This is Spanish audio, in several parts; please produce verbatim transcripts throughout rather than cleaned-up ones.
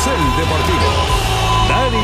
Carrusel Deportivo. Dani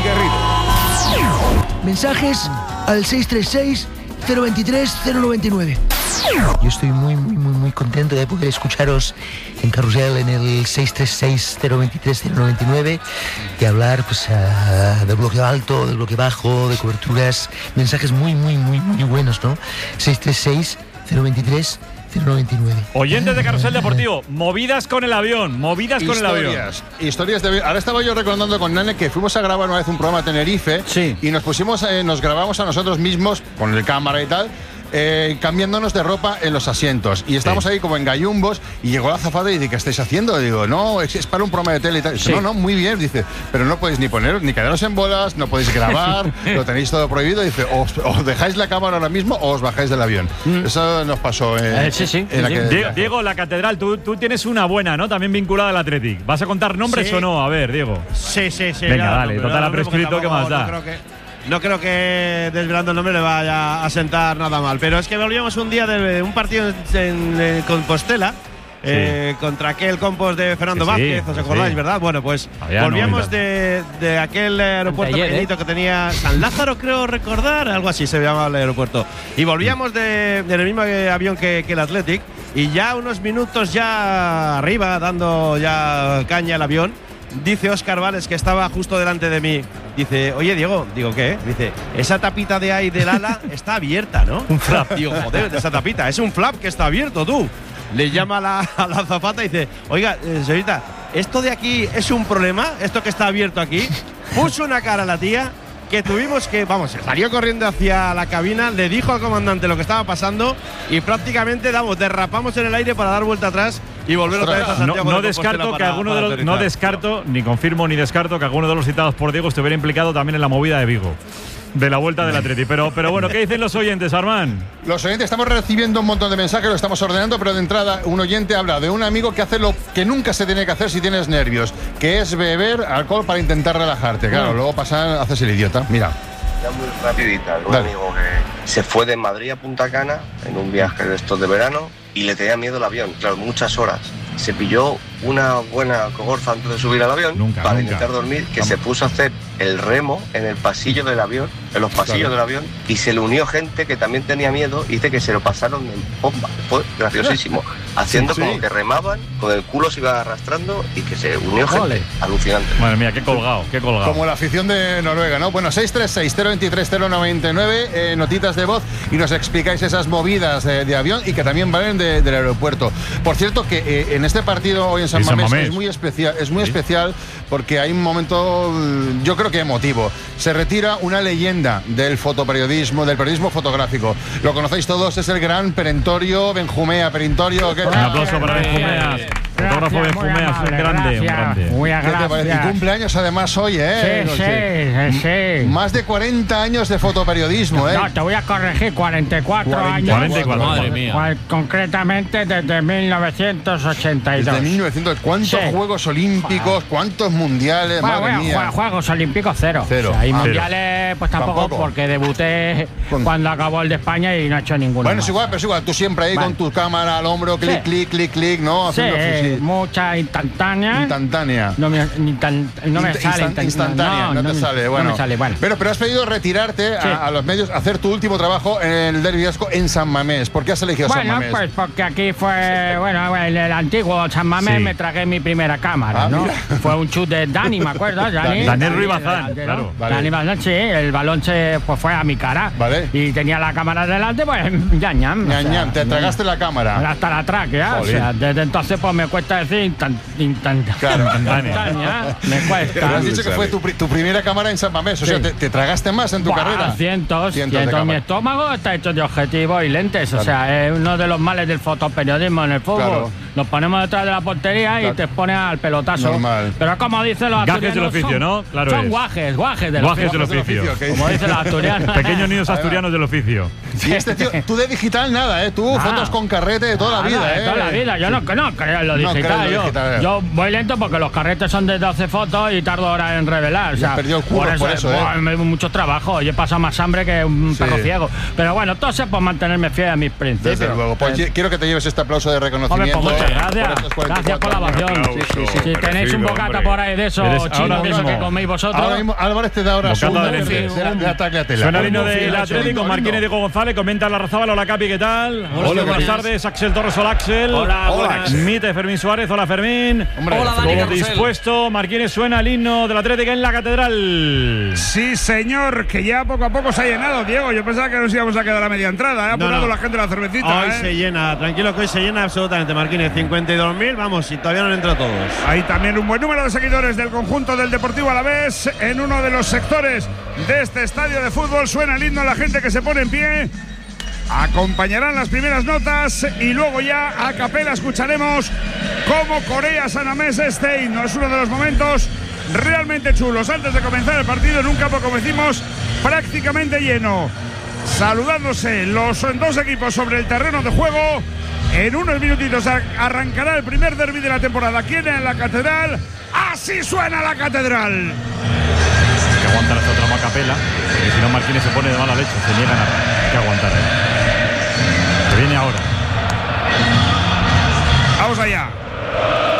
Garrido. Mensajes al seis tres seis, cero dos tres, cero nueve nueve. Yo estoy muy, muy, muy, muy contento de poder escucharos en Carrusel en el seis tres seis, cero dos tres, cero nueve nueve y hablar pues uh, del bloque alto, del bloque bajo, de coberturas, mensajes muy, muy, muy, muy buenos, ¿no? seis tres seis, cero dos tres, cero nueve nueve. Oyentes de Carrusel Deportivo, movidas con el avión, movidas con historias, el avión. Historias de avión. Ahora estaba yo recordando con Nane que fuimos a grabar una vez un programa a Tenerife, sí, y nos pusimos, eh, nos grabamos a nosotros mismos con el cámara y tal. Eh, cambiándonos de ropa en los asientos y estábamos sí. ahí como en gallumbos y llegó la azafata y dice, ¿qué estáis haciendo? Y digo, no, es, es para un programa de tele y tal. Dice, sí. no, no, muy bien, dice, pero no podéis ni poner, ni quedaros en bolas, no podéis grabar, lo tenéis todo prohibido. Dice, os, os dejáis la cámara ahora mismo o os bajáis del avión. Mm. Eso nos pasó eh, eh, sí, sí, en la sí. Que, Diego, Diego, la catedral, tú, tú tienes una buena, ¿no? También vinculada al Athletic. ¿Vas a contar nombres sí. o no? A ver, Diego. Sí, sí, sí. Venga, dale, total ha prescrito, ¿qué más da? No creo que No creo que desvelando el nombre le vaya a sentar nada mal. Pero es que volvíamos un día de un partido en, en Compostela sí. eh, contra aquel Compos de Fernando sí, Vázquez, ¿os acordáis, sí. verdad? Bueno, pues Había volvíamos de, de aquel aeropuerto ayer, pequeñito ¿eh? que tenía San Lázaro, creo recordar, algo así se llamaba el aeropuerto. Y volvíamos de, en el mismo avión que, que el Athletic y ya unos minutos ya arriba, dando ya caña al avión. Dice Óscar Vales, que estaba justo delante de mí. Dice, oye, Diego, digo, ¿qué? Dice, esa tapita de ahí del ala está abierta, ¿no? Un flap. Digo, joder, esa tapita, es un flap que está abierto, tú. Le llama a la, a la azafata y dice, oiga, eh, señorita, ¿esto de aquí es un problema? ¿Esto que está abierto aquí? Puso una cara a la tía que tuvimos que, vamos, salió corriendo hacia la cabina, le dijo al comandante lo que estaba pasando y prácticamente, vamos, derrapamos en el aire para dar vuelta atrás y volver otra vez a Santiago. No, no descarto que para, alguno de los, no descarto, ni confirmo ni descarto que alguno de los citados por Diego estuviera implicado también en la movida de Vigo, de la vuelta del Atleti. Pero, pero bueno, ¿qué dicen los oyentes, Armán? Los oyentes, estamos recibiendo un montón de mensajes, lo estamos ordenando, pero de entrada un oyente habla de un amigo que hace lo que nunca se tiene que hacer si tienes nervios, que es beber alcohol para intentar relajarte. Claro, luego pasar, haces el idiota. Mira. Ya muy rapidita, un Dale. amigo que se fue de Madrid a Punta Cana en un viaje de estos de verano y le tenía miedo el avión, claro, muchas horas. Se pilló una buena cogorza antes de subir al avión nunca, para nunca. intentar dormir, que Vamos. se puso a hacer el remo en el pasillo del avión, en los pasillos claro. del avión, y se le unió gente que también tenía miedo y dice que se lo pasaron en bomba. Fue graciosísimo. Haciendo sí, sí. como que remaban, con el culo se iba arrastrando y que se unió gente. Vale. Alucinante. Madre mía, qué colgado, qué colgado. Como la afición de Noruega, ¿no? Bueno, seis tres seis, cero dos tres, cero nueve nueve, eh, notitas de voz y nos explicáis esas movidas eh, de avión y que también valen de, del aeropuerto. Por cierto, que eh, en este partido hoy en San, San Mamés, Mamés es muy especial, es muy ¿Sí? especial porque hay un momento, yo creo que emotivo. Se retira una leyenda del fotoperiodismo, del periodismo fotográfico. Lo conocéis todos, es el gran Perentorio Benjumea. Perentorio, ¿qué tal? Un aplauso para Benjumea. Fotógrafo Benjumea, es un grande, un grande. Muy agradable. Y cumpleaños además hoy, ¿eh? Sí, sí, sí. Más de cuarenta años de fotoperiodismo, ¿eh? No, te voy a corregir, cuarenta y cuatro años. cuarenta y cuatro, madre mía. Concretamente desde mil novecientos ochenta y dos. Desde mil novecientos, ¿cuántos sí. Juegos Olímpicos, cuántos mundiales? Bueno, madre bueno, mía. Juegos Olímpicos cero. Cero. O sea, y ah, mundiales, pues tampoco, tampoco, porque debuté Con... cuando acabó el de España y no he hecho ninguno. Bueno, más. es igual, pero es igual, tú siempre ahí vale. con tu cámara al hombro, clic, sí. clic, clic, clic, ¿no? Haciendo sí, sí. mucha instantánea. Instantánea. No me, ni tan, no me Inst sale. Instant, instantánea, no, no, no te me, sale. Bueno. No me sale, bueno. Pero, pero has pedido retirarte sí. a, a los medios, hacer tu último trabajo en el Derbi Vasco en San Mamés. ¿Por qué has elegido bueno, San Mamés? Bueno, pues porque aquí fue, bueno, en el antiguo San Mamés sí. me tragué mi primera cámara, ah, ¿no? Mira. Fue un chut de Dani, ¿me acuerdas? Dani, Daniel Ruiz Bazán, claro. Vale. Dani Bazán, sí, el balón se pues, fue a mi cara. Vale. Y tenía la cámara delante, pues, ñam, ñam. ñam, ñam. Te tragaste la cámara. Hasta la tráquea, o sea, desde entonces, pues, me cuesta decir instant, instant, claro. instantánea. Me cuesta. Pero has dicho que fue tu, tu primera cámara en San Mamés, o sí. sea, te, te tragaste más en tu Buah, carrera. Cientos, cientos. cientos. Mi estómago está hecho de objetivos y lentes, claro. o sea, es uno de los males del fotoperiodismo en el fútbol. Claro. Nos ponemos detrás de la portería claro. y te expones al pelotazo. Normal. Pero como dicen los asturianos. Gajes del oficio, son, ¿no? Claro. Son es. guajes, guajes del guajes oficio. Del oficio. Del oficio como dicen los asturianos. Pequeños niños asturianos del oficio. Y este tío, tú de digital nada, ¿eh? Tú nada. fotos con carrete de toda nada, la vida, de ¿eh? toda la vida. Yo no, no creo en lo no digital. Creo en lo yo, digital yo voy lento porque los carretes son de doce fotos y tardo horas en revelar. O sea, perdió el curro por eso, por eso ¿eh? Bueno, me mucho trabajo. Yo he pasado más hambre que un sí. perro ciego. Pero bueno, entonces, pues mantenerme fiel a mis principios. Desde luego. Pues eh. quiero que te lleves este aplauso de reconocimiento. Hombre, pues Muchas gracias. Gracias por la ovación. Sí, sí, sí. Si tenéis un bocata por ahí de eso, chino, de eso que coméis vosotros. Ahora mismo Álvarez te da ahora Bocata segundo de de, lentes. de, de ataque a tela. Suena el himno Lindo, del lindo, Atlético, lindo, Marquín y lindo. Diego González. Comenta la Razábal. Hola, Capi, ¿qué tal? Hola, Buenas tardes. Axel Torres, hola, Axel. Hola, buenas. Mite Fermín Suárez, hola, Fermín. Hombre, Hola, Dani Todo Carrusel. dispuesto. Marquínez, suena el himno del Atlético en la Catedral. Sí, señor, que ya poco a poco se ha llenado, Diego. Yo pensaba que nos íbamos a quedar a media entrada. Ha apurado no. la gente la cervecita. Hoy ¿eh? se llena, tranquilo que hoy se llena absolutamente, Marquínez. cincuenta y dos mil, vamos, y todavía no han entrado todos. Hay también un buen número de seguidores del conjunto del Deportivo Alavés en uno de los sectores de este estadio de fútbol. Suena el himno, la gente que se pone en pie. Acompañarán las primeras notas y luego ya a capela escucharemos cómo corea Sanamés este himno. Es uno de los momentos realmente chulos. Antes de comenzar el partido en un campo, como decimos, prácticamente lleno. Saludándose los dos equipos sobre el terreno de juego. En unos minutitos arrancará el primer derbi de la temporada. ¿Quién en la Catedral? ¡Así suena la Catedral! Hay que aguantar esta otra macapela, porque si no Marquínez se pone de mala leche, se niegan a hay que aguantar. Se viene ahora. Vamos allá.